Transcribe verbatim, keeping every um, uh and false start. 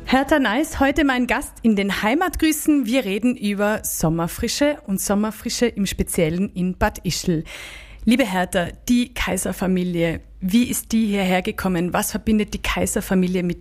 Hertha Nice, heute mein Gast in den Heimatgrüßen. Wir reden über Sommerfrische und Sommerfrische im Speziellen in Bad Ischl. Liebe Hertha, die Kaiserfamilie, wie ist die hierher gekommen? Was verbindet die Kaiserfamilie mit